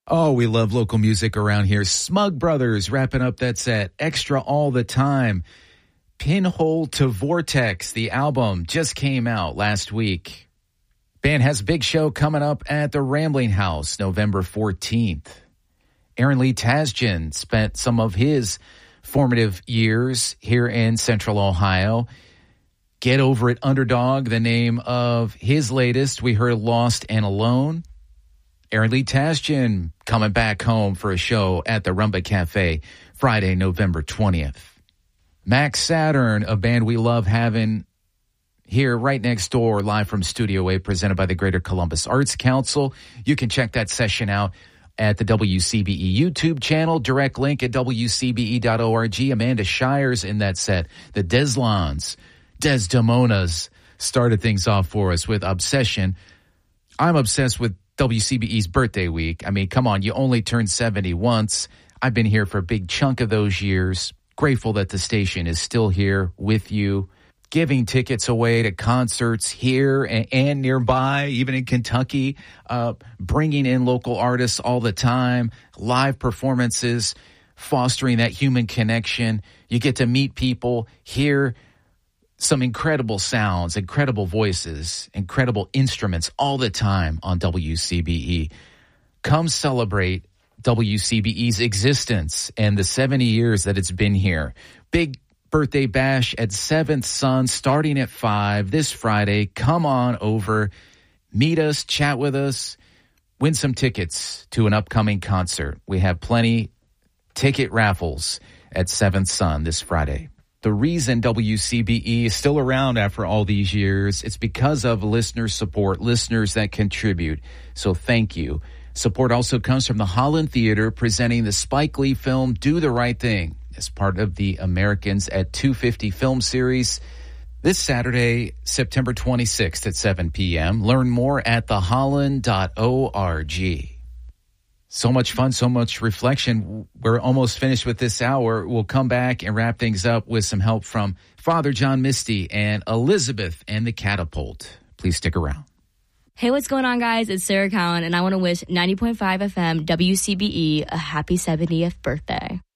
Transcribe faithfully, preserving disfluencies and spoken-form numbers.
Oh, we love local music around here. Smug Brothers wrapping up that set. Extra all the time. Pinhole to Vortex, the album, just came out last week. Band has a big show coming up at the Rambling House, November fourteenth. Aaron Lee Tasjan spent some of his formative years here in Central Ohio. Get Over It Underdog, the name of his latest. We heard Lost and Alone. Aaron Lee Tasjan coming back home for a show at the Rumba Cafe Friday, November twentieth. Max Saturn, a band we love having here right next door, live from Studio A, presented by the Greater Columbus Arts Council. You can check that session out at the W C B E YouTube channel. Direct link at W C B E dot org. Amanda Shires in that set. The Deslons, Desdemonas started things off for us with Obsession. I'm obsessed with W C B E's birthday week. I mean, come on, you only turn seventy once. I've been here for a big chunk of those years. Grateful that the station is still here with you, giving tickets away to concerts here and, and nearby, even in Kentucky, uh, bringing in local artists all the time, live performances, fostering that human connection. You get to meet people, hear some incredible sounds, incredible voices, incredible instruments all the time on W C B E. Come celebrate W C B E's existence and the seventy years that it's been here. Big birthday bash at Seventh Son starting at five this Friday. Come on over, meet us, chat with us, win some tickets to an upcoming concert. We have plenty ticket raffles at Seventh Son this Friday. The reason W C B E is still around after all these years, it's because of listener support, listeners that contribute. So thank you. Support also comes from the Holland Theater, presenting the Spike Lee film Do the Right Thing as part of the Americans at two fifty film series this Saturday, September twenty-sixth at seven p.m. Learn more at the holland dot org. So much fun, so much reflection. We're almost finished with this hour. We'll come back and wrap things up with some help from Father John Misty and Elizabeth and the Catapult. Please stick around. Hey, what's going on, guys? It's Sarah Cowan, and I want to wish ninety point five F M W C B E a happy seventieth birthday.